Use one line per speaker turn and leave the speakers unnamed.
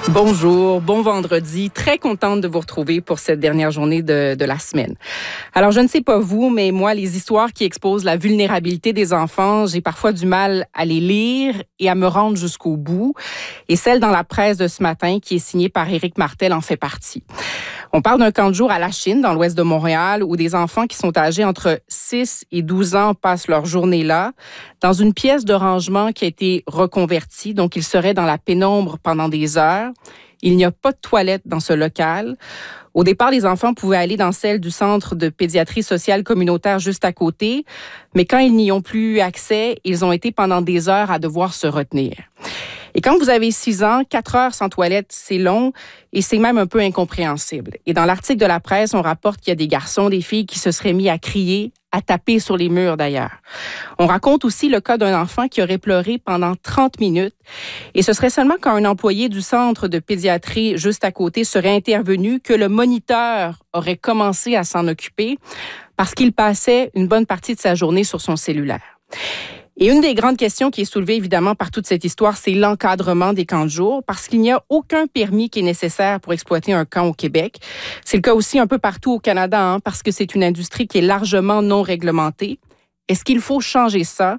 Bonjour, bon vendredi. Très contente de vous retrouver pour cette dernière journée de la semaine. Alors, je ne sais pas vous, mais moi, les histoires qui exposent la vulnérabilité des enfants, j'ai parfois du mal à les lire et à me rendre jusqu'au bout. Et celle dans la presse de ce matin, qui est signée par Éric Martel, en fait partie. On parle d'un camp de jour à la Chine, dans l'ouest de Montréal, où des enfants qui sont âgés entre 6 et 12 ans passent leur journée là, dans une pièce de rangement qui a été reconvertie, donc ils seraient dans la pénombre pendant des heures. Il n'y a pas de toilette dans ce local. Au départ, les enfants pouvaient aller dans celle du centre de pédiatrie sociale communautaire juste à côté, mais quand ils n'y ont plus accès, ils ont été pendant des heures à devoir se retenir. Et quand vous avez 6 ans, 4 heures sans toilette, c'est long et c'est même un peu incompréhensible. Et dans l'article de la presse, on rapporte qu'il y a des garçons, des filles qui se seraient mis à crier, à taper sur les murs d'ailleurs. On raconte aussi le cas d'un enfant qui aurait pleuré pendant 30 minutes. Et ce serait seulement quand un employé du centre de pédiatrie juste à côté serait intervenu que le moniteur aurait commencé à s'en occuper parce qu'il passait une bonne partie de sa journée sur son cellulaire. Et une des grandes questions qui est soulevée évidemment par toute cette histoire, c'est l'encadrement des camps de jour, parce qu'il n'y a aucun permis qui est nécessaire pour exploiter un camp au Québec. C'est le cas aussi un peu partout au Canada, parce que c'est une industrie qui est largement non réglementée. Est-ce qu'il faut changer ça?